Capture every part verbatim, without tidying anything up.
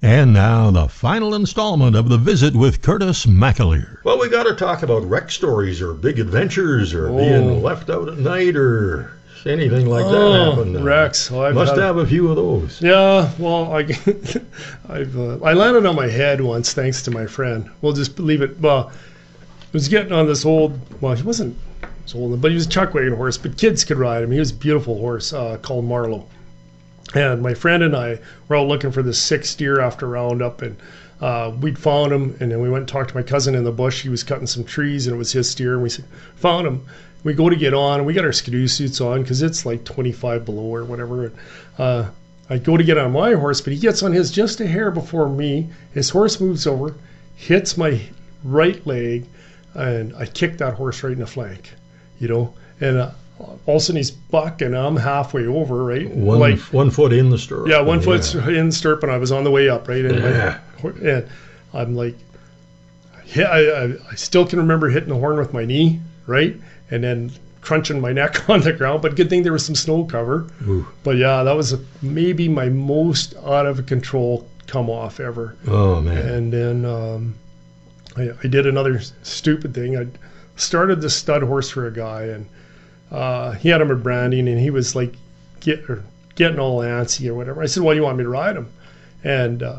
And now the final installment of the visit with Curtis McAleer. Well, we got to talk about wreck stories or big adventures or oh. being left out at night or anything like oh, that happen. Uh, wrecks. Well, must had, have a few of those. Yeah, well, I, I've uh, I landed on my head once thanks to my friend. We'll just leave it. Well, I was getting on this old. Well, he wasn't he was old, but he was a chuck wagon horse. But kids could ride him. He was a beautiful horse uh, called Marlowe. And my friend and I were out looking for this sick steer after roundup, and uh, we'd found him. And then we went and talked to my cousin in the bush. He was cutting some trees, and it was his steer. And we found him. We go to get on, and we got our skidoo suits on because it's like twenty-five below or whatever. Uh, I go to get on my horse, but he gets on his just a hair before me. His horse moves over, hits my right leg, and I kick that horse right in the flank, you know. And uh, all of a sudden he's bucking, and I'm halfway over, right? One, like one foot in the stirrup. Yeah, one yeah. foot in the stirrup, and I was on the way up, right? And, yeah. my, and I'm like, yeah, I, I, I still can remember hitting the horn with my knee, right? And then crunching my neck on the ground. But good thing there was some snow cover. Ooh. But yeah, that was a, maybe my most out of control come off ever. Oh, man. And then um, I, I did another stupid thing. I started this stud horse for a guy, and uh, he had him at branding, and he was like get, or getting all antsy or whatever. I said, well, you want me to ride him? And uh,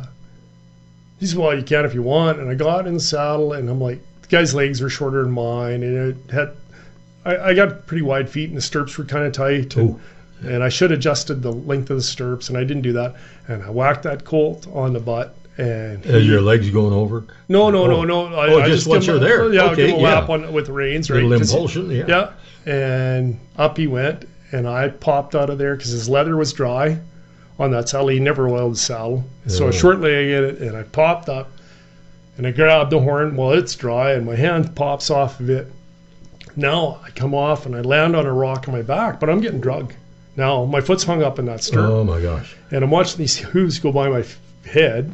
he said, well, you can if you want. And I got in the saddle, and I'm like, the guy's legs were shorter than mine, and it had I, I got pretty wide feet, and the stirrups were kind of tight, and, and I should have adjusted the length of the stirrups, and I didn't do that. And I whacked that colt on the butt, and he, Are your legs going over? No, no, oh. no, no. I, oh, I just, just once you're there. Yeah, okay, I'll give him a yeah. lap on with the reins, right? Little impulsion, yeah. Yeah, and up he went, and I popped out of there because his leather was dry on that saddle. He never oiled the saddle, oh. so I short-legged it, and I popped up, and I grabbed the horn. Well, it's dry, and my hand pops off of it. Now I come off and I land on a rock on my back, but I'm getting drug. Now my foot's hung up in that stirrup. Oh my gosh! And I'm watching these hooves go by my f- head,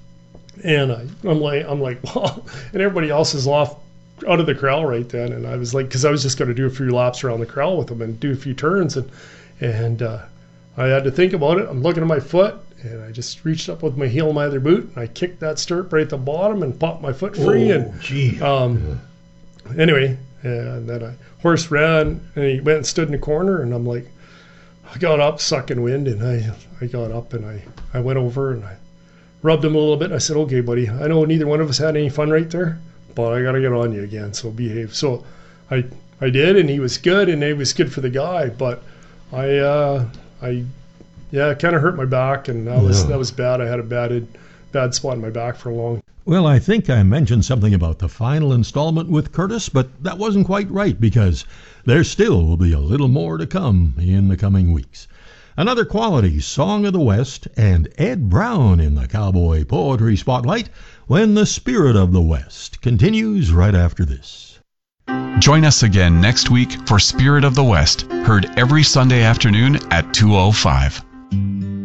and I, I'm like, I'm like, wow. And everybody else is off out of the corral right then. And I was like, because I was just going to do a few laps around the corral with them and do a few turns, and and uh, I had to think about it. I'm looking at my foot, and I just reached up with my heel in my other boot, and I kicked that stirrup right at the bottom and popped my foot free. Oh, and gee. Um, yeah. Anyway. And then a horse ran, and he went and stood in the corner, and I'm like, I got up sucking wind, and I, I got up, and I, I went over, and I rubbed him a little bit, and I said, okay, buddy, I know neither one of us had any fun right there, but I got to get on you again, so behave. So I I did, and he was good, and he was good for the guy, but I, uh, I yeah, it kind of hurt my back, and that was, yeah. that was bad. I had a bad, bad spot in my back for a long Well, I think I mentioned something about the final installment with Curtis, but that wasn't quite right because there still will be a little more to come in the coming weeks. Another quality Song of the West and Ed Brown in the Cowboy Poetry Spotlight when the Spirit of the West continues right after this. Join us again next week for Spirit of the West, heard every Sunday afternoon at two oh five.